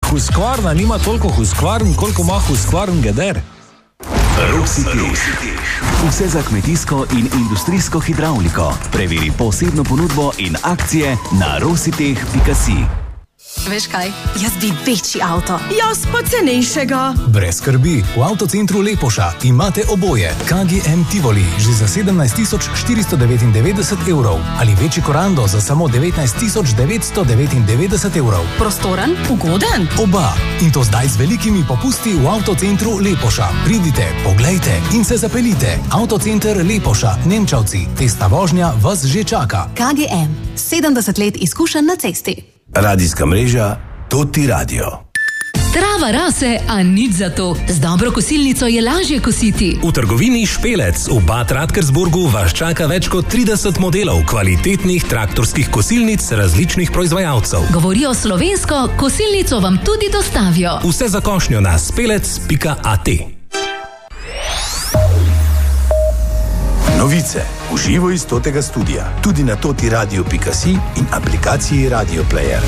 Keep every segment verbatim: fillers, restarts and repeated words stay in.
Husqvarna nima toliko Husqvarn, koliko ima Husqvarn Geder. Rositeh. Vse za kmetijsko in industrijsko hidravliko. Preveri posebno ponudbo in akcije na rositeh pika si. Veš kaj? Jaz bi večji avto. Jaz pa cenejšega. Brez skrbi, v Avtocentru Lepoša imate oboje. K G M Tivoli že za sedemnajst tisoč štiristo devetindevetdeset evrov ali večji Corando za samo devetnajst tisoč devetsto devetindevetdeset evrov. Prostoren, ugoden? Oba. In to zdaj z velikimi popusti v Avtocentru Lepoša. Pridite, poglejte in se zapeljite. Avtocenter Lepoša, Nemčevci. Testna vožnja vas že čaka. K G M. sedemdeset let izkušenj na cesti. Radijska mreža Toti Radio. Trava rase, a nič za to. Z dobro kosilnico je lažje kositi. V trgovini Špelec v Bad Radkersburgu vas čaka več kot trideset modelov kvalitetnih traktorskih kosilnic različnih proizvajalcev. Govorijo slovensko, kosilnico vam tudi dostavijo. Vse za košnjo na spelec pika a t. Novice v živo iz Totega studia, tudi na toti radio pika si in aplikaciji Radio Player.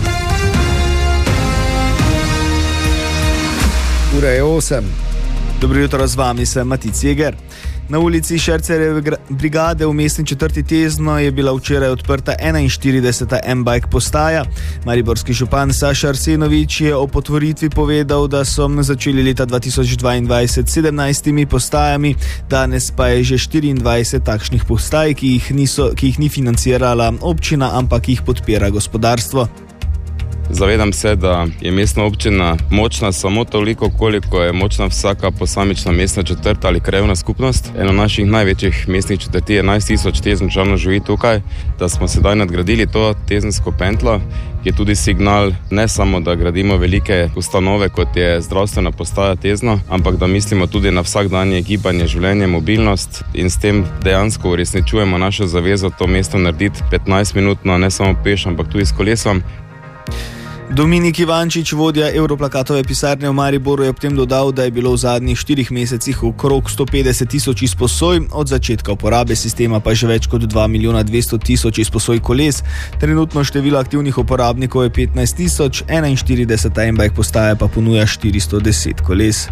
Ura je osem. Dobro jutro, z vami sem Matic Jeger. Na ulici Šercerjeve brigade v mestni četrti Tezno je bila včeraj odprta enainštirideseta M-Bike postaja. Mariborski župan Saša Arsenovič je o potvoritvi povedal, da so začeli leta dva tisoč dvaindvajset s sedemnajstimi postajami, danes pa je že štiriindvajset takšnih postaj, ki jih, niso, ki jih ni financirala občina, ampak jih podpira gospodarstvo. Zavedam se, da je mestna občina močna samo toliko, koliko je močna vsaka posamična mestna četrt ali krajevna skupnost. Eno naših največjih mestnih četrti je enajst tisoč Teznčanov živi tukaj. Da smo sedaj nadgradili to tezensko pentlo, je tudi signal ne samo, da gradimo velike ustanove, kot je zdravstvena postaja Tezno, ampak da mislimo tudi na vsakdanje gibanje, življenje, mobilnost in s tem dejansko uresničujemo našo zavezo to mesto narediti petnajst minutno, ne samo peš, ampak tudi s kolesom. Dominik Ivančič, vodja Evroplakatove pisarne v Mariboru, je ob tem dodal, da je bilo v zadnjih štirih mesecih okrog sto petdeset tisoč izposoj, od začetka uporabe sistema pa že več kot dva milijona dvesto tisoč izposoj koles. Trenutno število aktivnih uporabnikov je petnajst tisoč, enainštirideseta M-Bike postaja pa ponuja štiristo deset koles.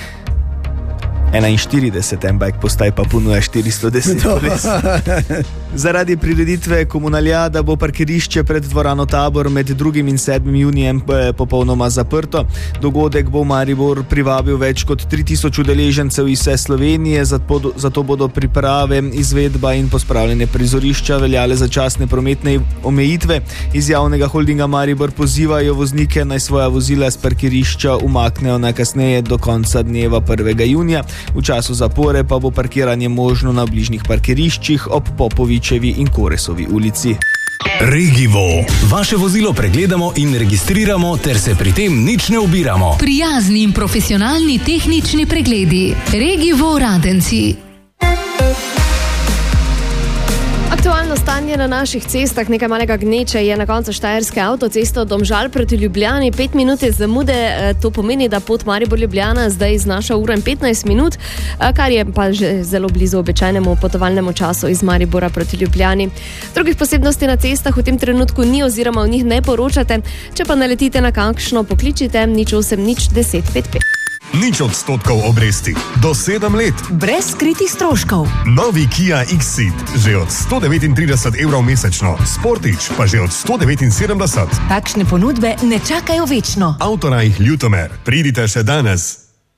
enainštirideset M-Bike postaj pa ponuja štiristo deset koles. Zaradi prireditve Komunalijada bo parkirišče pred dvorano Tabor med drugim in sedmim junijem popolnoma zaprto. Dogodek bo v Maribor privabil več kot tri tisoč udeležencev iz vse Slovenije, zato, zato bodo priprave, izvedba in pospravljene prizorišča veljale začasne prometne omejitve. Iz javnega holdinga Maribor pozivajo voznike naj svoja vozila s parkirišča umaknejo najkasneje do konca dneva prvega junija. V času zapore pa bo parkiranje možno na bližnjih parkiriščih ob Popovičevi in Koresovi ulici. Regivo. Vaše vozilo pregledamo in registriramo ter se pri tem nič ne ubiramo. Prijazni in profesionalni tehnični pregledi. Regivo Radenci. Aktualno stanje na naših cestah, nekaj malega gneče je na koncu Štajerske avtoceste od Domžal proti Ljubljani, pet minut zamude, to pomeni, da pot Maribor-Ljubljana zdaj znaša ura in petnajst minut, kar je pa že zelo blizu običajnemu potovalnemu času iz Maribora proti Ljubljani. Drugih posebnosti na cestah v tem trenutku ni oziroma o njih ne poročate, če pa naletite na kakšno, pokličite nič osem nič deset pet pet. Nič odstotkov obresti. Do sedem let. Brez skritih stroškov. Novi Kia X-Ceed že od sto devetintrideset evrov mesečno. Sportič pa že od sto devetinsedemdeset. Takšne ponudbe ne čakajo večno. Avtorajh Ljutomer. Pridite še danes.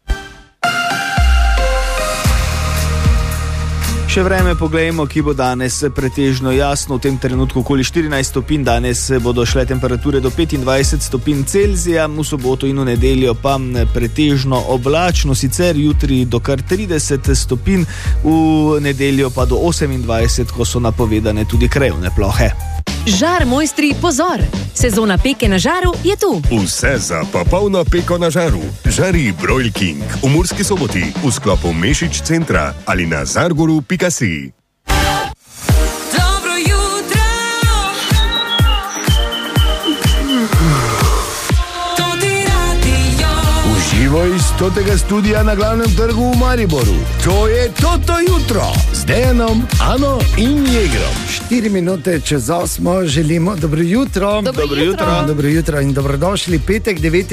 Še vreme poglejmo, ki bo danes pretežno jasno, v tem trenutku okoli štirinajst stopinj, danes bodo šle temperature do petindvajset stopinj Celzija, v soboto in v nedeljo pa pretežno oblačno, sicer jutri do kar trideset stopinj, v nedeljo pa do osemindvajset, ko so napovedane tudi krajevne plohe. Žar mojstri, pozor! Sezona peke na žaru je tu. Vse za popolno peko na žaru. Žari Broil King v Murski Soboti v sklopu Mešič centra ali na zargoru pika si. Dobro jutro! Toti Radio. Uživo iz Totega studia na glavnem trgu v Mariboru. To je Toto jutro z Dejanom, Ano in Jegrom. Štiri minute čez osmo želimo dobro jutro. Dobro jutro. Dobro jutro in dobrodošli petek devet.